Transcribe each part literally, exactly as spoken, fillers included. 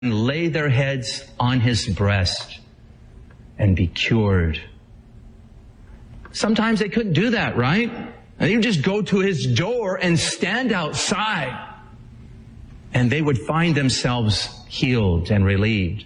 and lay their heads on his breast and be cured. Sometimes they couldn't do that, right? And they would just go to his door and stand outside, and they would find themselves healed and relieved.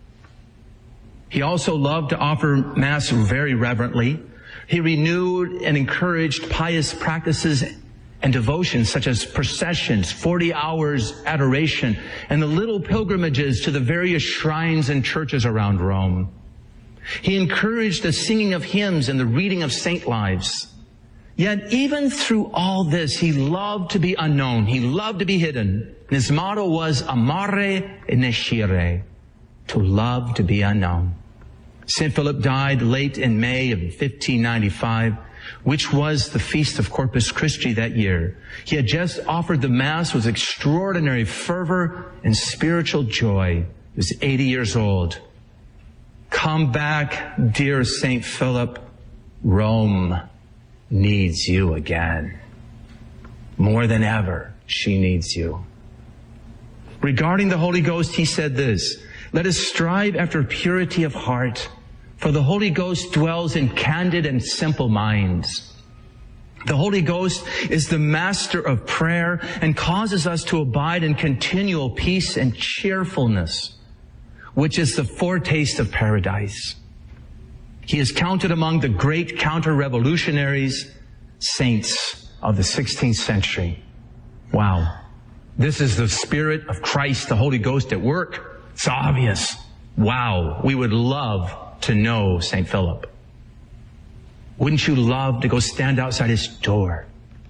He also loved to offer Mass very reverently. He renewed and encouraged pious practices and devotions such as processions, forty hours adoration, and the little pilgrimages to the various shrines and churches around Rome. He encouraged the singing of hymns and the reading of saint lives. Yet even through all this, he loved to be unknown. He loved to be hidden. His motto was amare nescire, to love to be unknown. Saint Philip died late in May of fifteen ninety-five, which was the feast of Corpus Christi that year. He had just offered the Mass with extraordinary fervor and spiritual joy. He was eighty years old. Come back, dear Saint Philip. Rome needs you again. More than ever, she needs you. Regarding the Holy Ghost, he said this: let us strive after purity of heart, for the Holy Ghost dwells in candid and simple minds. The Holy Ghost is the master of prayer and causes us to abide in continual peace and cheerfulness, which is the foretaste of paradise. He is counted among the great counter-revolutionaries, saints of the sixteenth century. Wow. This is the Spirit of Christ, the Holy Ghost at work. It's obvious. Wow. We would love to know Saint Philip. Wouldn't you love to go stand outside his door?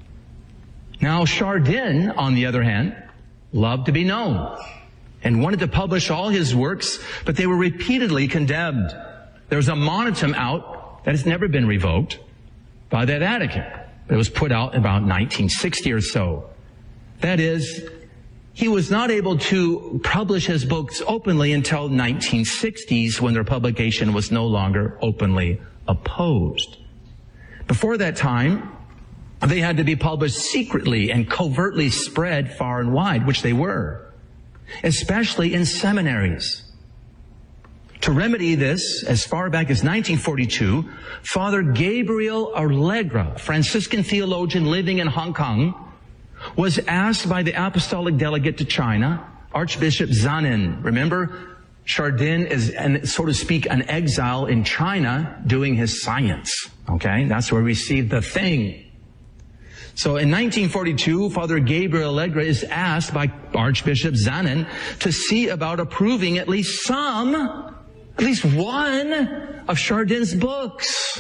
Now, Chardin, on the other hand, loved to be known and wanted to publish all his works, but they were repeatedly condemned. There's a monitum out that has never been revoked by the Vatican. It was put out about nineteen sixty or so. That is, he was not able to publish his books openly until nineteen sixties, when their publication was no longer openly opposed. Before that time, they had to be published secretly and covertly spread far and wide, which they were, especially in seminaries. To remedy this, as far back as nineteen forty-two, Father Gabriel Allegra, Franciscan theologian living in Hong Kong, was asked by the apostolic delegate to China, Archbishop Zanin. Remember, Chardin is, an, so to speak, an exile in China doing his science. Okay, that's where we see the thing. So in nineteen forty-two, Father Gabriel Allegra is asked by Archbishop Zanin to see about approving at least some, at least one of Chardin's books.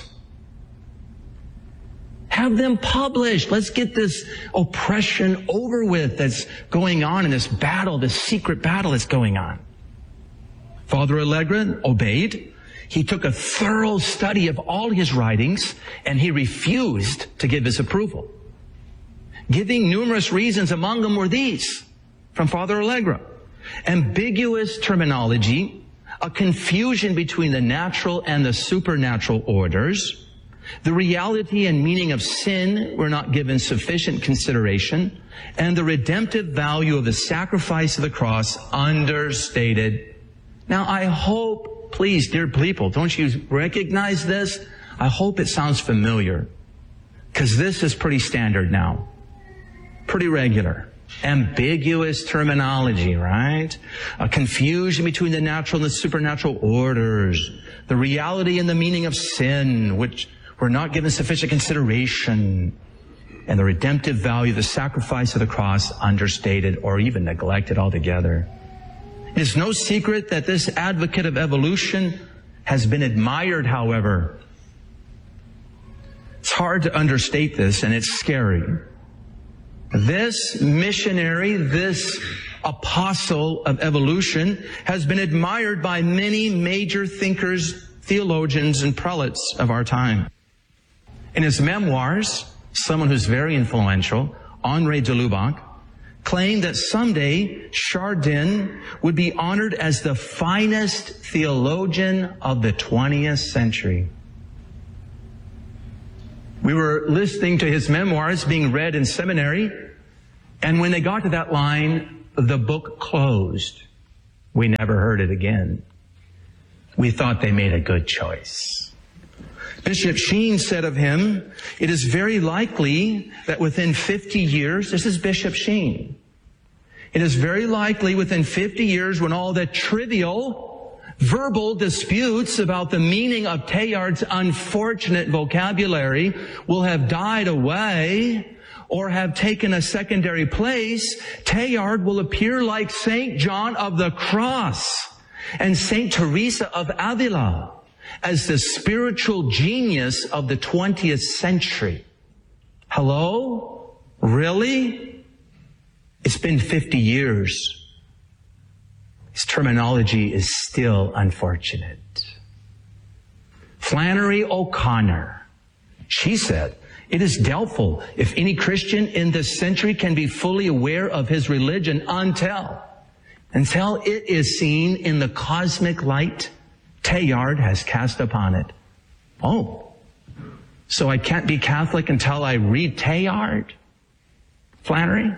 Have them published. Let's get this oppression over with that's going on in this battle, this secret battle that's going on. Father Allegra obeyed. He took a thorough study of all his writings, and he refused to give his approval, giving numerous reasons. Among them were these from Father Allegra: ambiguous terminology, a confusion between the natural and the supernatural orders, the reality and meaning of sin were not given sufficient consideration, and the redemptive value of the sacrifice of the cross understated. Now, I hope, please, dear people, don't you recognize this? I hope it sounds familiar, because this is pretty standard now. Pretty regular. Ambiguous terminology, right? A confusion between the natural and the supernatural orders. The reality and the meaning of sin, which were not given sufficient consideration. And the redemptive value of the sacrifice of the cross understated or even neglected altogether. It is no secret that this advocate of evolution has been admired, however. It's hard to understate this, and it's scary. This missionary, this apostle of evolution, has been admired by many major thinkers, theologians, and prelates of our time. In his memoirs, someone who's very influential, Henri de Lubac, claimed that someday Chardin would be honored as the finest theologian of the twentieth century. We were listening to his memoirs being read in seminary, and when they got to that line, the book closed. We never heard it again. We thought they made a good choice. Bishop Sheen said of him, it is very likely that within fifty years, this is Bishop Sheen, it is very likely within fifty years when all the trivial verbal disputes about the meaning of Teilhard's unfortunate vocabulary will have died away or have taken a secondary place, Teilhard will appear like Saint John of the Cross and Saint Teresa of Avila as the spiritual genius of the twentieth century. Hello? Really? It's been fifty years. His terminology is still unfortunate. Flannery O'Connor, she said, it is doubtful if any Christian in this century can be fully aware of his religion until, until it is seen in the cosmic light Teilhard has cast upon it. Oh, so I can't be Catholic until I read Teilhard? Flannery?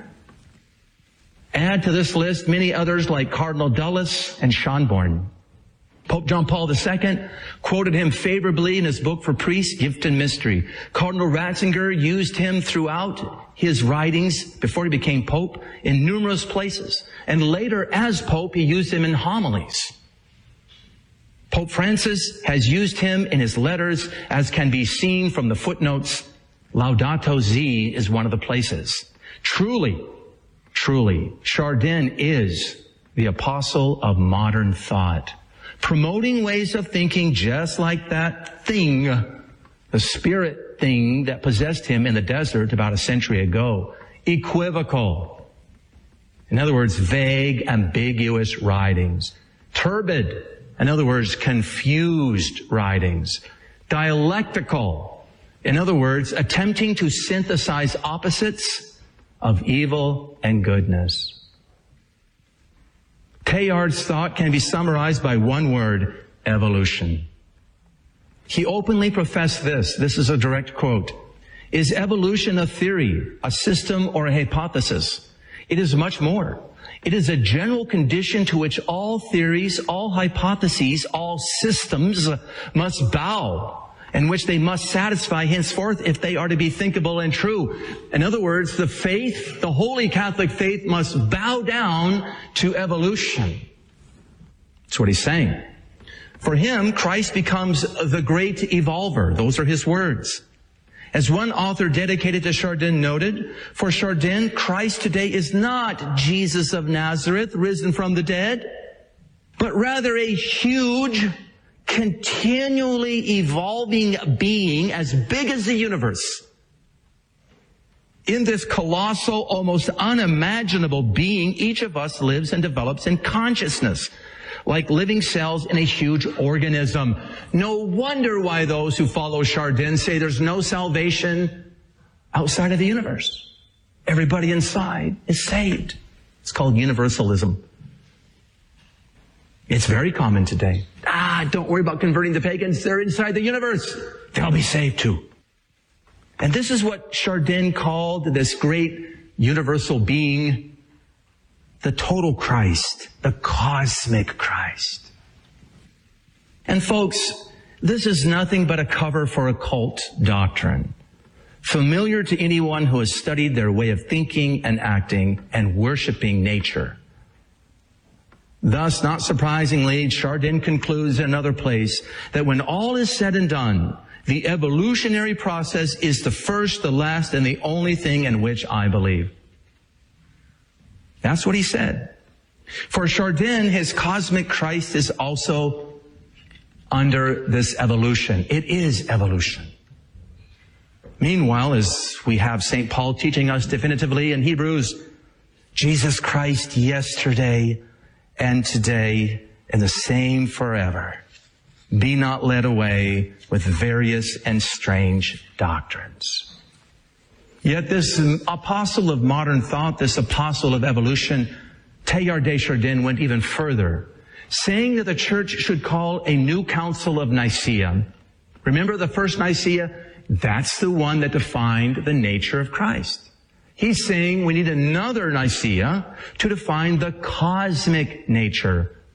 Add to this list many others like Cardinal Dulles and Schönborn. Pope John Paul the Second quoted him favorably in his book for priests, Gift and Mystery. Cardinal Ratzinger used him throughout his writings before he became Pope in numerous places. And later, as Pope, he used him in homilies. Pope Francis has used him in his letters, as can be seen from the footnotes. Laudato Si is one of the places. Truly, truly, Chardin is the apostle of modern thought, promoting ways of thinking just like that thing, the spirit thing that possessed him in the desert about a century ago. Equivocal. In other words, vague, ambiguous writings. Turbid. In other words, confused writings. Dialectical. In other words, attempting to synthesize opposites of evil and goodness. Teilhard's thought can be summarized by one word: evolution. He openly professed this. This is a direct quote. Is evolution a theory, a system, or a hypothesis? It is much more. It is a general condition to which all theories, all hypotheses, all systems must bow, and which they must satisfy henceforth if they are to be thinkable and true. In other words, the faith, the Holy Catholic faith, must bow down to evolution. That's what he's saying. For him, Christ becomes the great evolver. Those are his words. As one author dedicated to Chardin noted, for Chardin, Christ today is not Jesus of Nazareth, risen from the dead, but rather a huge, continually evolving being as big as the universe. In this colossal, almost unimaginable being, each of us lives and develops in consciousness, like living cells in a huge organism. No wonder why those who follow Chardin say there's no salvation outside of the universe. Everybody inside is saved. It's called universalism. It's very common today. Ah, don't worry about converting the pagans. They're inside the universe. They'll be saved too. And this is what Chardin called this great universal being, the total Christ, the cosmic Christ. And folks, this is nothing but a cover for occult doctrine, familiar to anyone who has studied their way of thinking and acting and worshiping nature. Thus, not surprisingly, Chardin concludes in another place that when all is said and done, the evolutionary process is the first, the last, and the only thing in which I believe. That's what he said. For Chardin, his cosmic Christ is also under this evolution. It is evolution. Meanwhile, as we have Saint Paul teaching us definitively in Hebrews, Jesus Christ yesterday and today and the same forever. Be not led away with various and strange doctrines. Yet this apostle of modern thought, this apostle of evolution, Teilhard de Chardin, went even further, saying that the church should call a new council of Nicaea. Remember the first Nicaea? That's the one that defined the nature of Christ. He's saying we need another Nicaea to define the cosmic nature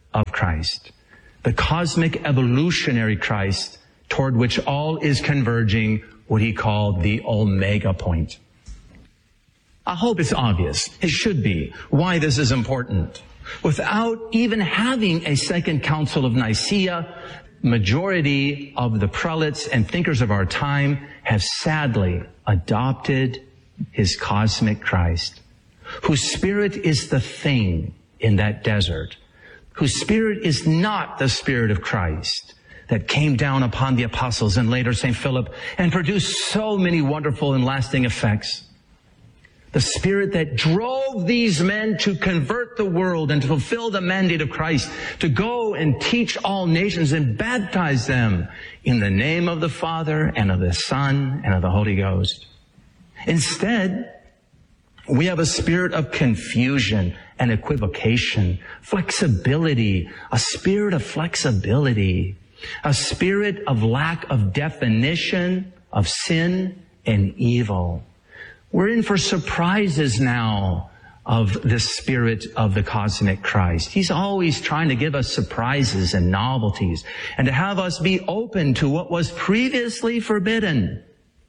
Christ, the cosmic evolutionary Christ toward which all is converging, what he called the Omega point. I hope it's obvious, it should be, why this is important. Without even having a second council of Nicaea, majority of the prelates and thinkers of our time have sadly adopted his cosmic Christ, whose spirit is the thing in that desert, whose spirit is not the spirit of Christ that came down upon the apostles and later Saint Philip and produced so many wonderful and lasting effects. The spirit that drove these men to convert the world and to fulfill the mandate of Christ, to go and teach all nations and baptize them in the name of the Father and of the Son and of the Holy Ghost. Instead, we have a spirit of confusion and equivocation, flexibility, a spirit of flexibility, a spirit of lack of definition of sin and evil. We're in for surprises now of the spirit of the cosmic Christ. He's always trying to give us surprises and novelties and to have us be open to what was previously forbidden.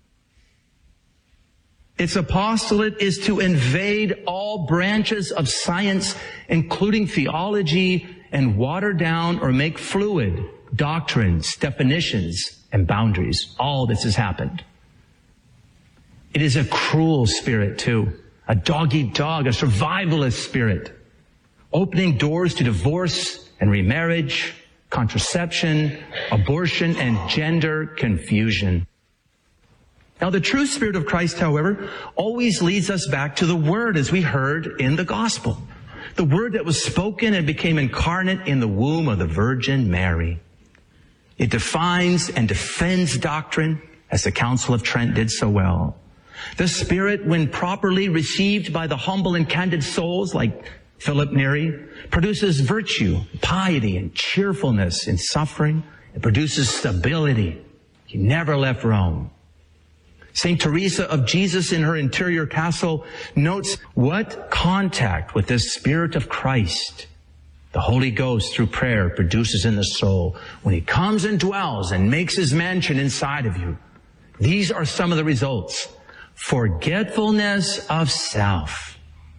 Its apostolate is to invade all branches of science, including theology, and water down or make fluid doctrines, definitions, and boundaries. All this has happened. It is a cruel spirit too, a dog-eat-dog, a survivalist spirit, opening doors to divorce and remarriage, contraception, abortion, and gender confusion. Now, the true spirit of Christ, however, always leads us back to the Word, as we heard in the Gospel. The Word that was spoken and became incarnate in the womb of the Virgin Mary. It defines and defends doctrine, as the Council of Trent did so well. The Spirit, when properly received by the humble and candid souls like Philip Neri, produces virtue, piety, and cheerfulness in suffering. It produces stability. He never left Rome. Saint Teresa of Jesus in her interior castle notes what contact with this Spirit of Christ the Holy Ghost through prayer produces in the soul when he comes and dwells and makes his mansion inside of you. These are some of the results. Forgetfulness of self,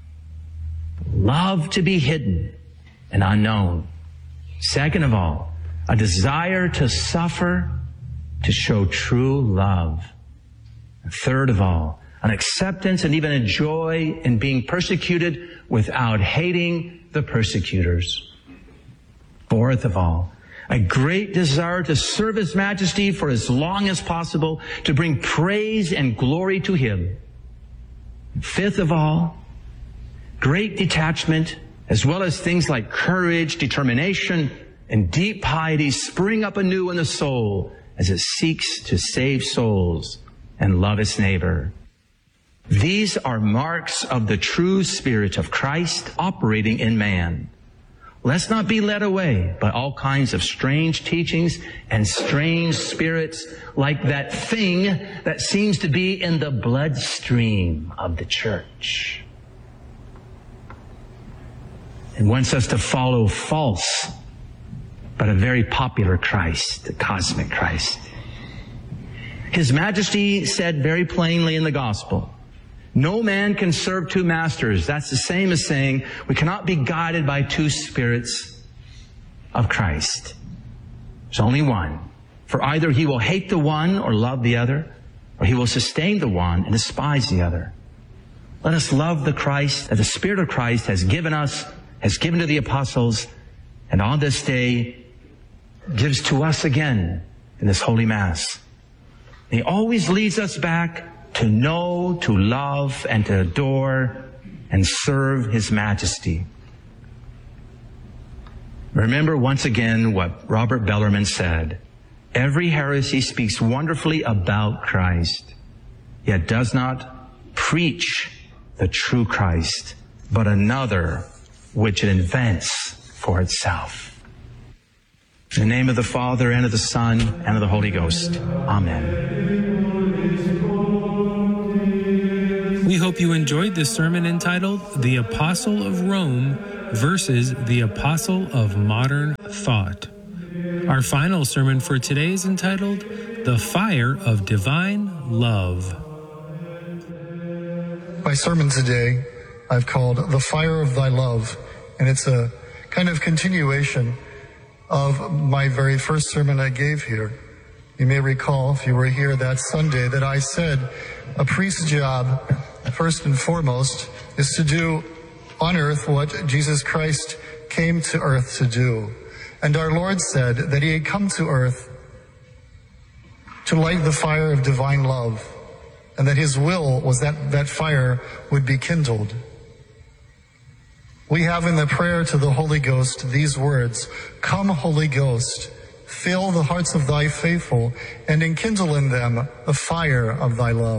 love to be hidden and unknown. Second of all, a desire to suffer to show true love. And third of all, an acceptance and even a joy in being persecuted without hating the persecutors. Fourth of all, a great desire to serve His Majesty for as long as possible, to bring praise and glory to Him. Fifth of all, great detachment, as well as things like courage, determination, and deep piety spring up anew in the soul as it seeks to save souls and love its neighbor. These are marks of the true Spirit of Christ operating in man. Let's not be led away by all kinds of strange teachings and strange spirits like that thing that seems to be in the bloodstream of the church. It wants us to follow false, but a very popular Christ, the cosmic Christ. His Majesty said very plainly in the Gospel, no man can serve two masters. That's the same as saying we cannot be guided by two spirits of Christ. There's only one. For either he will hate the one or love the other, or he will sustain the one and despise the other. Let us love the Christ that the Spirit of Christ has given us, has given to the apostles, and on this day gives to us again in this Holy Mass. He always leads us back to know, to love, and to adore and serve His Majesty. Remember once again what Robert Bellarmine said. Every heresy speaks wonderfully about Christ, yet does not preach the true Christ, but another which it invents for itself. In the name of the Father, and of the Son, and of the Holy Ghost. Amen. We hope you enjoyed this sermon entitled, The Apostle of Rome, versus the apostle of modern thought. Our final sermon for today is entitled, The Fire of Divine Love. My sermon today I've called The Fire of Thy Love, and it's a kind of continuation of my very first sermon I gave here. You may recall, if you were here that Sunday, that I said a priest's job, first and foremost, is to do on earth what Jesus Christ came to earth to do. And our Lord said that he had come to earth to light the fire of divine love, and that his will was that that fire would be kindled. We have in the prayer to the Holy Ghost these words, "Come, Holy Ghost, fill the hearts of thy faithful, and enkindle in them the fire of thy love."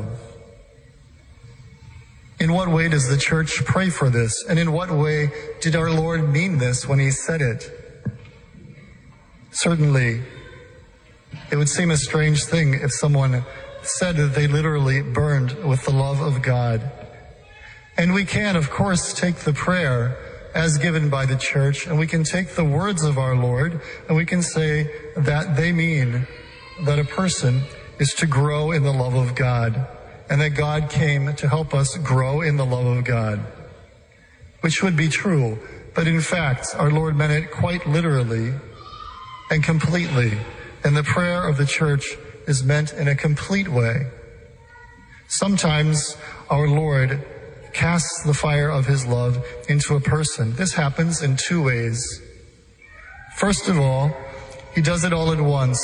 In what way does the church pray for this? And in what way did our Lord mean this when he said it? Certainly, it would seem a strange thing if someone said that they literally burned with the love of God. And we can, of course, take the prayer as given by the church, and we can take the words of our Lord, and we can say that they mean that a person is to grow in the love of God, and that God came to help us grow in the love of God, which would be true. But in fact, our Lord meant it quite literally and completely, and the prayer of the church is meant in a complete way. Sometimes our Lord casts the fire of his love into a person. This happens in two ways. First of all, he does it all at once,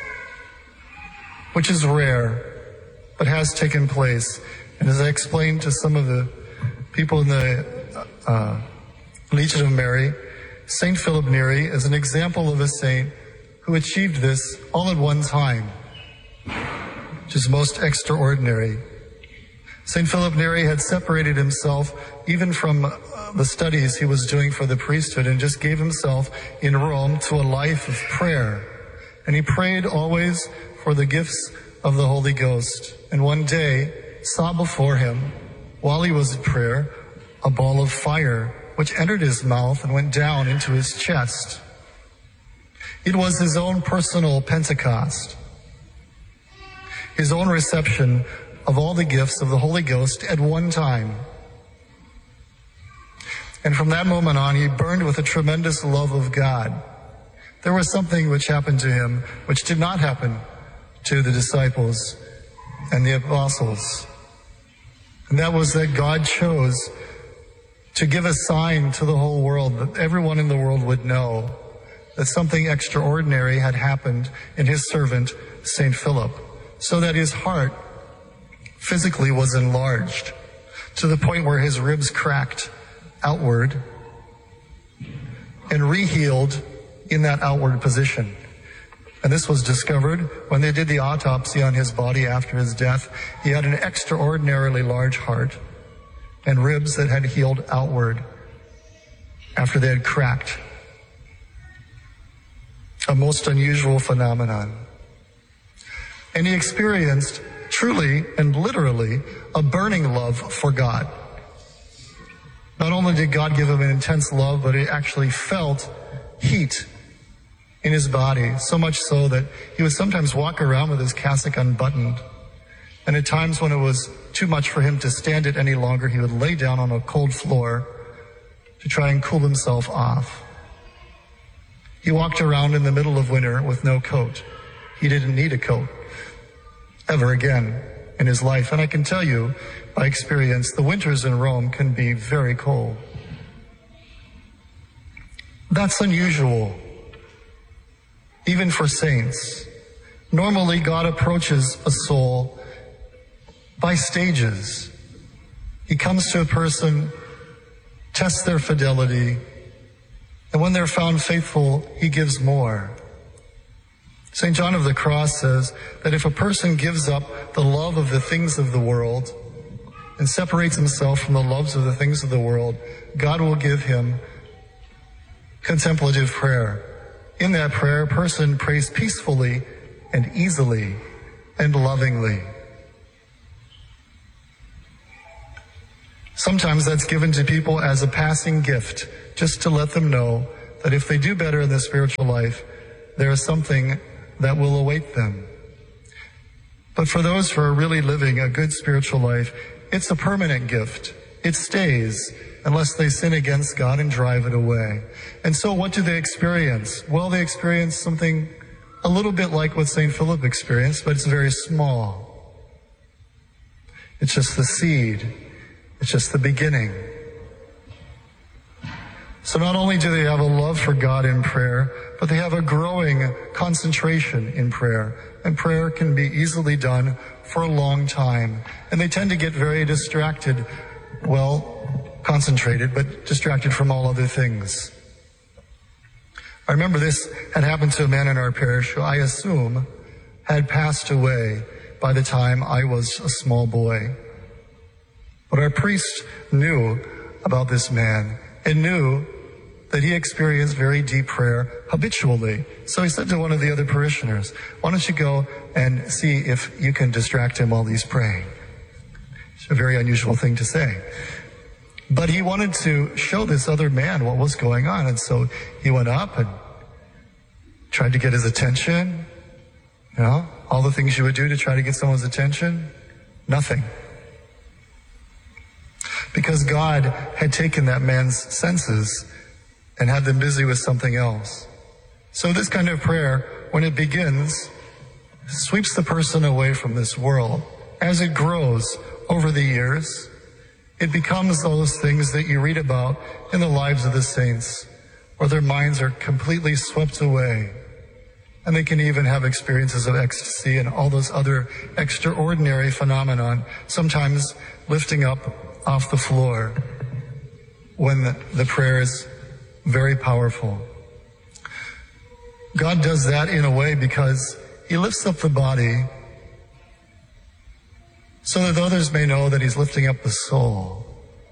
which is rare, but has taken place. And as I explained to some of the people in the uh, Legion of Mary, Saint Philip Neri is an example of a saint who achieved this all at one time, which is most extraordinary. Saint Philip Neri had separated himself even from uh, the studies he was doing for the priesthood and just gave himself in Rome to a life of prayer. And he prayed always for the gifts of the Holy Ghost. And one day saw before him, while he was in prayer, a ball of fire which entered his mouth and went down into his chest. It was his own personal Pentecost, his own reception of all the gifts of the Holy Ghost at one time. And from that moment on, he burned with a tremendous love of God. There was something which happened to him which did not happen to the disciples and the apostles. And that was that God chose to give a sign to the whole world, that everyone in the world would know that something extraordinary had happened in his servant, Saint Philip, so that his heart physically was enlarged to the point where his ribs cracked outward and rehealed in that outward position. And this was discovered when they did the autopsy on his body after his death. He had an extraordinarily large heart and ribs that had healed outward after they had cracked. A most unusual phenomenon. And he experienced truly and literally a burning love for God. Not only did God give him an intense love, but he actually felt heat in his body, so much so that he would sometimes walk around with his cassock unbuttoned. And at times when it was too much for him to stand it any longer, he would lay down on a cold floor to try and cool himself off. He walked around in the middle of winter with no coat. He didn't need a coat ever again in his life. And I can tell you by experience, the winters in Rome can be very cold. That's unusual, even for saints. Normally, God approaches a soul by stages. He comes to a person, tests their fidelity, and when they're found faithful, he gives more. Saint John of the Cross says that if a person gives up the love of the things of the world and separates himself from the loves of the things of the world, God will give him contemplative prayer. In that prayer, a person prays peacefully and easily and lovingly. Sometimes that's given to people as a passing gift, just to let them know that if they do better in their spiritual life, there is something that will await them. But for those who are really living a good spiritual life, it's a permanent gift. It stays unless they sin against God and drive it away. And so what do they experience? Well, they experience something a little bit like what Saint Philip experienced, but it's very small. It's just the seed. It's just the beginning. So not only do they have a love for God in prayer, but they have a growing concentration in prayer. And prayer can be easily done for a long time. And they tend to get very distracted, well, concentrated, but distracted from all other things. I remember this had happened to a man in our parish who I assume had passed away by the time I was a small boy. But our priest knew about this man and knew that he experienced very deep prayer habitually. So he said to one of the other parishioners, why don't you go and see if you can distract him while he's praying? It's a very unusual thing to say. But he wanted to show this other man what was going on. And so he went up and tried to get his attention. You know, all the things you would do to try to get someone's attention. Nothing. Because God had taken that man's senses and had them busy with something else. So this kind of prayer, when it begins, sweeps the person away from this world. As it grows over the years, it becomes those things that you read about in the lives of the saints, where their minds are completely swept away. And they can even have experiences of ecstasy and all those other extraordinary phenomenon, sometimes lifting up off the floor when the, the prayer is very powerful. God does that in a way because he lifts up the body so that others may know that he's lifting up the soul.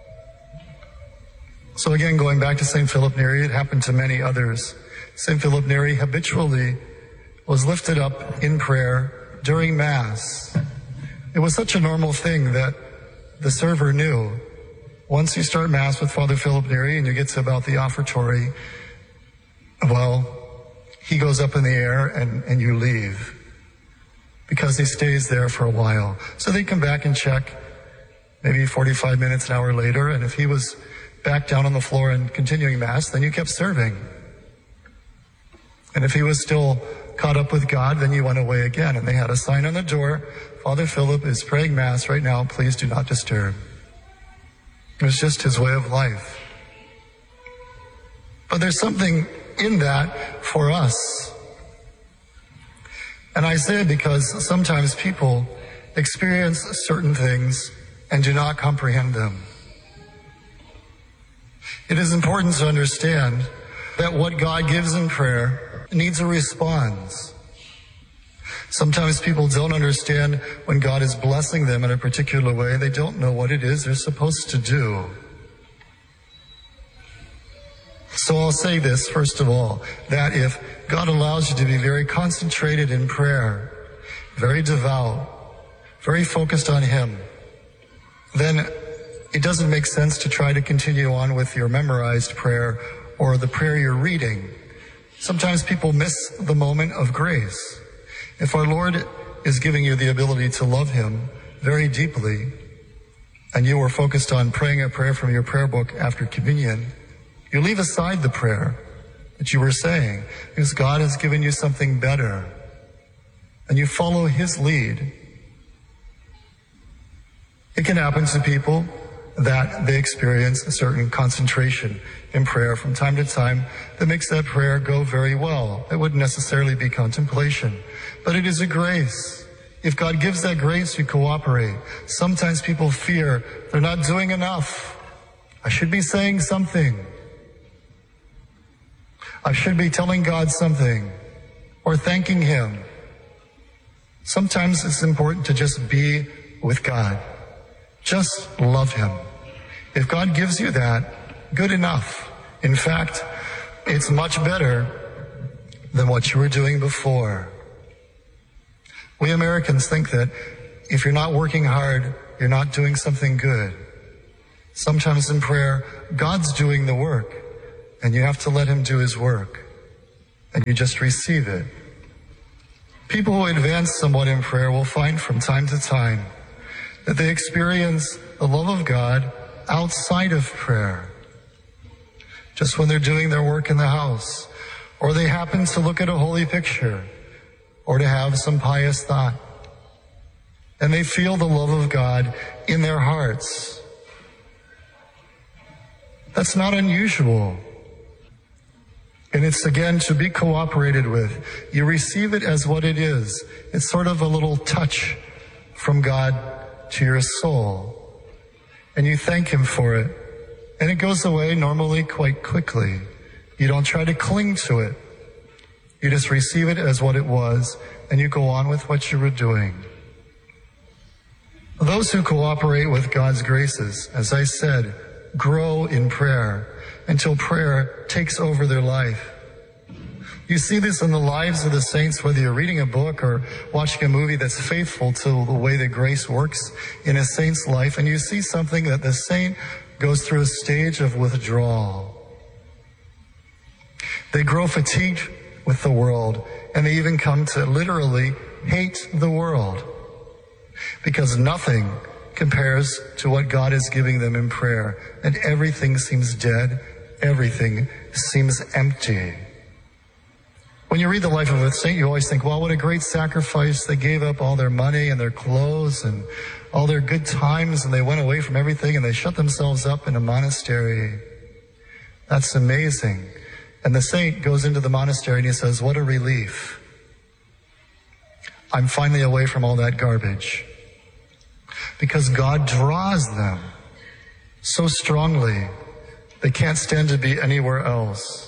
So again, going back to Saint Philip Neri, it happened to many others. Saint Philip Neri habitually was lifted up in prayer during Mass. It was such a normal thing that the server knew. Once you start Mass with Father Philip Neri and you get to about the offertory, well, he goes up in the air and, and you leave because he stays there for a while. So they come back and check maybe forty-five minutes, an hour later, and if he was back down on the floor and continuing Mass, then you kept serving. And if he was still caught up with God, then you went away again. And they had a sign on the door, Father Philip is praying Mass right now, please do not disturb. It was just his way of life. But there's something in that for us. And I say it because sometimes people experience certain things and do not comprehend them. It is important to understand that what God gives in prayer needs a response. Sometimes people don't understand when God is blessing them in a particular way. They don't know what it is they're supposed to do. So I'll say this, first of all, that if God allows you to be very concentrated in prayer, very devout, very focused on Him, then it doesn't make sense to try to continue on with your memorized prayer or the prayer you're reading. Sometimes people miss the moment of grace. If our Lord is giving you the ability to love Him very deeply, and you are focused on praying a prayer from your prayer book after communion, you leave aside the prayer that you were saying because God has given you something better, and you follow His lead. It can happen to people that they experience a certain concentration in prayer from time to time that makes that prayer go very well. It wouldn't necessarily be contemplation, but it is a grace. If God gives that grace, you cooperate. Sometimes people fear they're not doing enough. I should be saying something. I should be telling God something or thanking Him. Sometimes it's important to just be with God. Just love Him. If God gives you that, good enough. In fact, it's much better than what you were doing before. We Americans think that if you're not working hard, you're not doing something good. Sometimes in prayer, God's doing the work, and you have to let him do his work, and you just receive it. People who advance somewhat in prayer will find from time to time that they experience the love of God outside of prayer. Just when they're doing their work in the house, or they happen to look at a holy picture, or to have some pious thought, and they feel the love of God in their hearts. That's not unusual. And it's, again, to be cooperated with. You receive it as what it is. It's sort of a little touch from God to your soul. And you thank him for it. And it goes away normally quite quickly. You don't try to cling to it. You just receive it as what it was, and you go on with what you were doing. Those who cooperate with God's graces, as I said, grow in prayer until prayer takes over their life. You see this in the lives of the saints, whether you're reading a book or watching a movie that's faithful to the way that grace works in a saint's life, and you see something that the saint goes through a stage of withdrawal. They grow fatigued with the world, and they even come to literally hate the world, because nothing compares to what God is giving them in prayer, and everything seems dead, everything seems empty. When you read the life of a saint, you always think, well, what a great sacrifice. They gave up all their money and their clothes and all their good times, and they went away from everything, and they shut themselves up in a monastery. That's amazing. And the saint goes into the monastery and he says, what a relief. I'm finally away from all that garbage. Because God draws them so strongly, they can't stand to be anywhere else.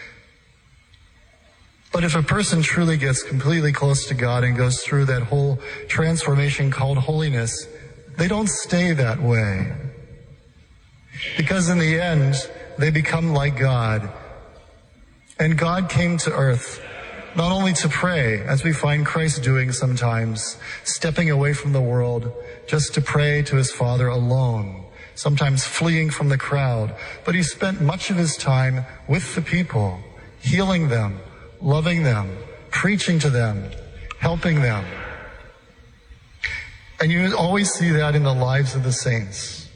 But if a person truly gets completely close to God and goes through that whole transformation called holiness, they don't stay that way. Because in the end, they become like God. And God came to earth not only to pray, as we find Christ doing sometimes, stepping away from the world just to pray to his Father alone, sometimes fleeing from the crowd, but he spent much of his time with the people, healing them, loving them, preaching to them, helping them. And you always see that in the lives of the saints.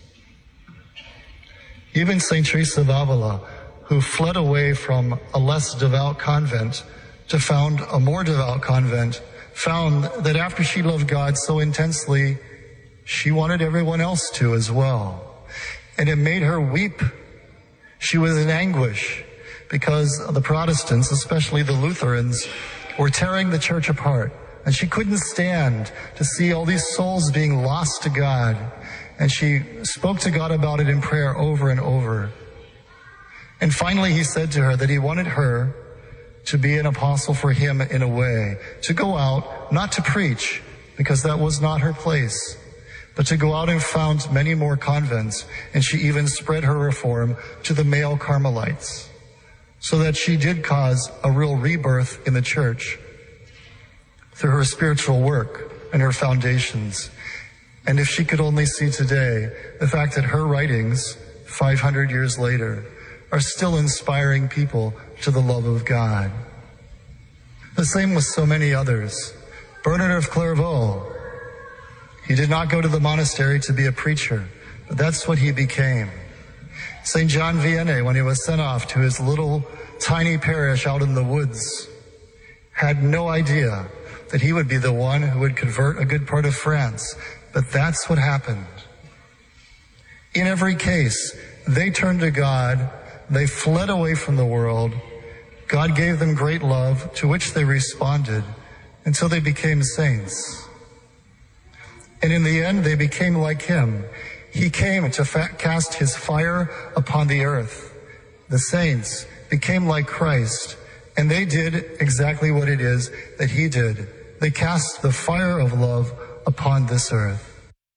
Even Saint Teresa of Avila, who fled away from a less devout convent to found a more devout convent, found that after she loved God so intensely, she wanted everyone else to as well. And it made her weep. She was in anguish because the Protestants, especially the Lutherans, were tearing the church apart. And she couldn't stand to see all these souls being lost to God. And she spoke to God about it in prayer over and over. And finally he said to her that he wanted her to be an apostle for him in a way, to go out, not to preach, because that was not her place, but to go out and found many more convents. And she even spread her reform to the male Carmelites, so that she did cause a real rebirth in the church through her spiritual work and her foundations. And if she could only see today the fact that her writings, five hundred years later, are still inspiring people to the love of God. The same with so many others. Bernard of Clairvaux, he did not go to the monastery to be a preacher, but that's what he became. Saint John Vianney, when he was sent off to his little tiny parish out in the woods, had no idea that he would be the one who would convert a good part of France. But that's what happened. In every case, they turned to God. They fled away from the world. God gave them great love, to which they responded until they became saints. And in the end, they became like him. He came to fa- cast his fire upon the earth. The saints became like Christ, and they did exactly what it is that he did. They cast the fire of love upon this earth.